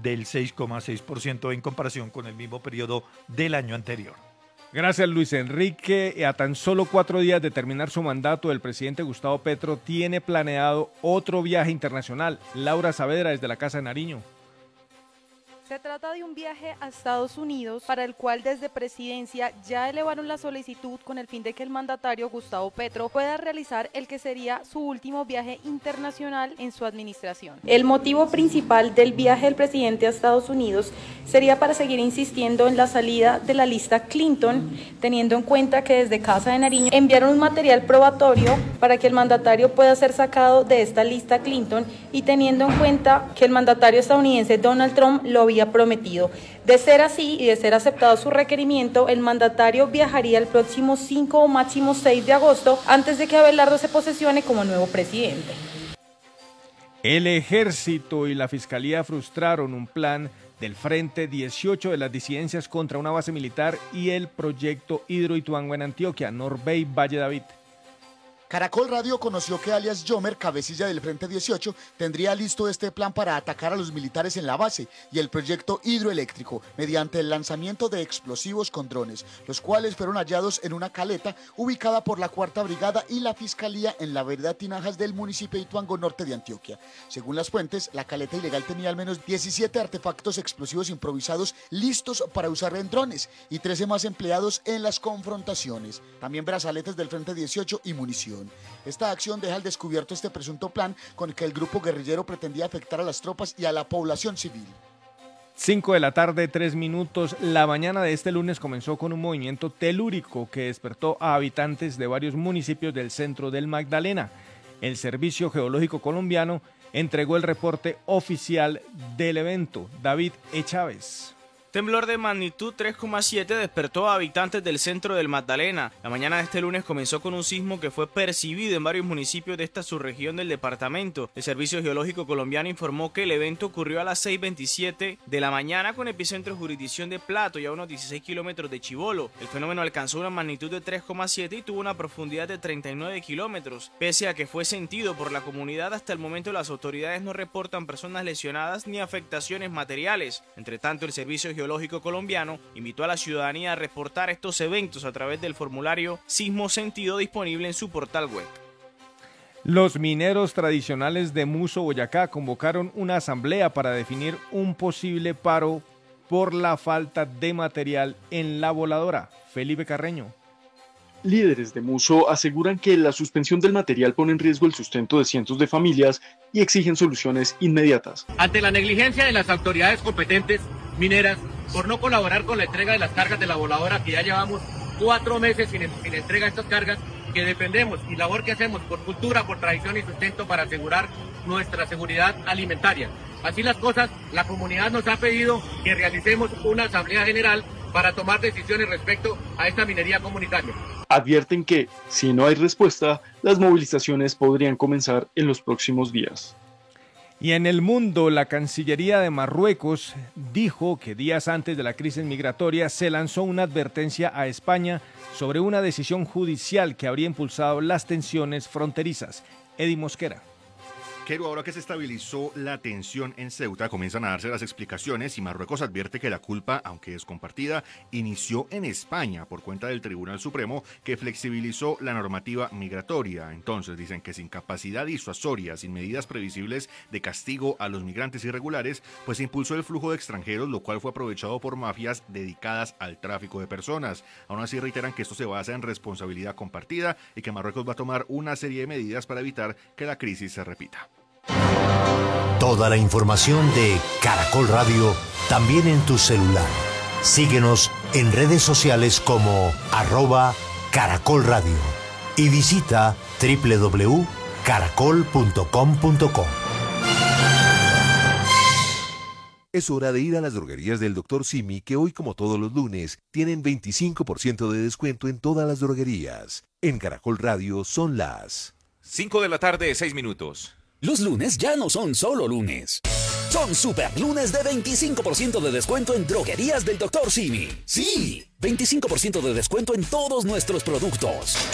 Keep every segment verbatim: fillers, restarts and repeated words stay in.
del seis coma seis por ciento en comparación con el mismo periodo del año anterior. Gracias, Luis Enrique. A tan solo cuatro días de terminar su mandato, el presidente Gustavo Petro tiene planeado otro viaje internacional. Laura Saavedra, desde la Casa de Nariño. Se trata de un viaje a Estados Unidos para el cual desde Presidencia ya elevaron la solicitud con el fin de que el mandatario Gustavo Petro pueda realizar el que sería su último viaje internacional en su administración. El motivo principal del viaje del presidente a Estados Unidos sería para seguir insistiendo en la salida de la lista Clinton, teniendo en cuenta que desde Casa de Nariño enviaron un material probatorio para que el mandatario pueda ser sacado de esta lista Clinton y teniendo en cuenta que el mandatario estadounidense Donald Trump lo había prometido. De ser así y de ser aceptado su requerimiento, el mandatario viajaría el próximo cinco o máximo seis de agosto antes de que Abelardo se posesione como nuevo presidente. El Ejército y la Fiscalía frustraron un plan del Frente dieciocho de las disidencias contra una base militar y el proyecto Hidroituango en Antioquia. Norbey Valle David. Caracol Radio conoció que alias Yomer, cabecilla del Frente dieciocho, tendría listo este plan para atacar a los militares en la base y el proyecto hidroeléctrico mediante el lanzamiento de explosivos con drones, los cuales fueron hallados en una caleta ubicada por la Cuarta Brigada y la Fiscalía en la vereda Tinajas del municipio de Ituango Norte de Antioquia. Según las fuentes, la caleta ilegal tenía al menos diecisiete artefactos explosivos improvisados listos para usar en drones y trece más empleados en las confrontaciones. También brazaletes del Frente dieciocho y munición. Esta acción deja al descubierto este presunto plan con el que el grupo guerrillero pretendía afectar a las tropas y a la población civil. cinco de la tarde, tres minutos. La mañana de este lunes comenzó con un movimiento telúrico que despertó a habitantes de varios municipios del centro del Magdalena. El Servicio Geológico Colombiano entregó el reporte oficial del evento. David E. Chávez. Temblor de magnitud tres coma siete despertó a habitantes del centro del Magdalena. La mañana de este lunes comenzó con un sismo que fue percibido en varios municipios de esta subregión del departamento. El Servicio Geológico Colombiano informó que el evento ocurrió a las seis veintisiete de la mañana con epicentro en jurisdicción de Plato y a unos dieciséis kilómetros de Chibolo. El fenómeno alcanzó una magnitud de tres coma siete y tuvo una profundidad de treinta y nueve kilómetros. Pese a que fue sentido por la comunidad, hasta el momento las autoridades no reportan personas lesionadas ni afectaciones materiales. Entre tanto, el Servicio Geológico Geológico Colombiano invitó a la ciudadanía a reportar estos eventos a través del formulario Sismo Sentido disponible en su portal web. Los mineros tradicionales de Muso, Boyacá, convocaron una asamblea para definir un posible paro por la falta de material en la voladora. Felipe Carreño. Líderes de Muso aseguran que la suspensión del material pone en riesgo el sustento de cientos de familias y exigen soluciones inmediatas. Ante la negligencia de las autoridades competentes mineras por no colaborar con la entrega de las cargas de la voladora, que ya llevamos cuatro meses sin, sin entrega de estas cargas, que dependemos y labor que hacemos por cultura, por tradición y sustento para asegurar nuestra seguridad alimentaria. Así las cosas, la comunidad nos ha pedido que realicemos una asamblea general para tomar decisiones respecto a esta minería comunitaria. Advierten que, si no hay respuesta, las movilizaciones podrían comenzar en los próximos días. Y en el mundo, la Cancillería de Marruecos dijo que días antes de la crisis migratoria se lanzó una advertencia a España sobre una decisión judicial que habría impulsado las tensiones fronterizas. Eddie Mosquera. Quero, ahora que se estabilizó la tensión en Ceuta, comienzan a darse las explicaciones y Marruecos advierte que la culpa, aunque es compartida, inició en España por cuenta del Tribunal Supremo que flexibilizó la normativa migratoria. Entonces dicen que sin capacidad disuasoria, sin medidas previsibles de castigo a los migrantes irregulares, pues se impulsó el flujo de extranjeros, lo cual fue aprovechado por mafias dedicadas al tráfico de personas. Aún así reiteran que esto se basa en responsabilidad compartida y que Marruecos va a tomar una serie de medidas para evitar que la crisis se repita. Toda la información de Caracol Radio también en tu celular. Síguenos en redes sociales como arroba Caracol Radio y visita doble u doble u doble u punto caracol punto com punto co. Es hora de ir a las droguerías del doctor Simi, que hoy, como todos los lunes, tienen veinticinco por ciento de descuento en todas las droguerías. En Caracol Radio son las cinco de la tarde, seis minutos. Los lunes ya no son solo lunes. Son super lunes de veinticinco por ciento de descuento en droguerías del doctor Simi. Sí, veinticinco por ciento de descuento en todos nuestros productos.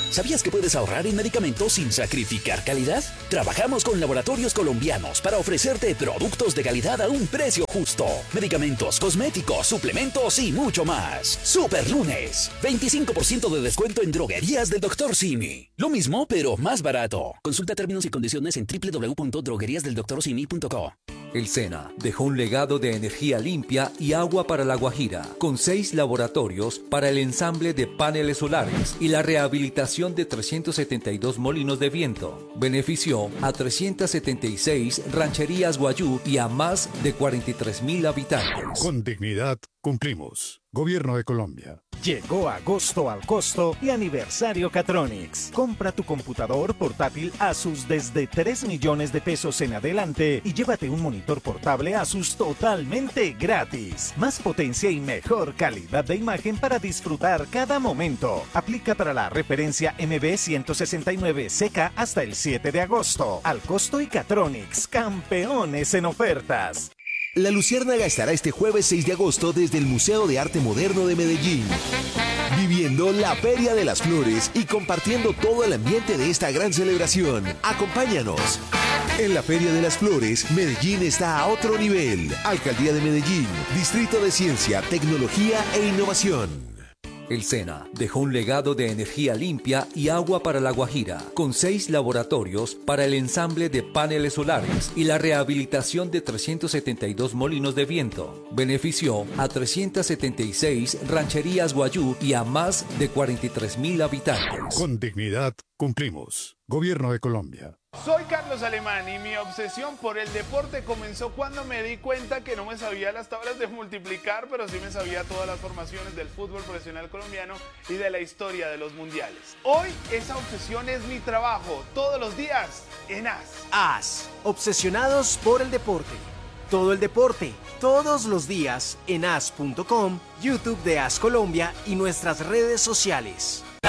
¿Sabías que puedes ahorrar en medicamentos sin sacrificar calidad? Trabajamos con laboratorios colombianos para ofrecerte productos de calidad a un precio justo. Medicamentos, cosméticos, suplementos y mucho más. Super Lunes. veinticinco por ciento de descuento en droguerías del doctor Simi. Lo mismo, pero más barato. Consulta términos y condiciones en doble u doble u doble u punto droguerías del doctor simi punto co. El SENA dejó un legado de energía limpia y agua para La Guajira, con seis laboratorios para el ensamble de paneles solares y la rehabilitación de trescientos setenta y dos molinos de viento. Benefició a trescientas setenta y seis rancherías guayú y a más de cuarenta y tres mil habitantes. Con dignidad cumplimos. Gobierno de Colombia. Llegó agosto al costo y aniversario Catronics. Compra tu computador portátil Asus desde tres millones de pesos en adelante y llévate un monitor portable Asus totalmente gratis. Más potencia y mejor calidad de imagen para disfrutar cada momento. Aplica para la referencia M B ciento sesenta y nueve C K hasta el siete de agosto. Al costo y Catronics, campeones en ofertas. La Luciérnaga estará este jueves seis de agosto desde el Museo de Arte Moderno de Medellín, viviendo la Feria de las Flores y compartiendo todo el ambiente de esta gran celebración. Acompáñanos. En la Feria de las Flores, Medellín está a otro nivel. Alcaldía de Medellín, Distrito de Ciencia, Tecnología e Innovación. El SENA dejó un legado de energía limpia y agua para La Guajira, con seis laboratorios para el ensamble de paneles solares y la rehabilitación de trescientos setenta y dos molinos de viento. Benefició a trescientas setenta y seis rancherías guayú y a más de cuarenta y tres mil habitantes. Con dignidad cumplimos. Gobierno de Colombia. Soy Carlos Alemán y mi obsesión por el deporte comenzó cuando me di cuenta que no me sabía las tablas de multiplicar, pero sí me sabía todas las formaciones del fútbol profesional colombiano y de la historia de los mundiales. Hoy esa obsesión es mi trabajo, todos los días en A S. A S, obsesionados por el deporte. Todo el deporte, todos los días en A S punto com, YouTube de A S Colombia y nuestras redes sociales.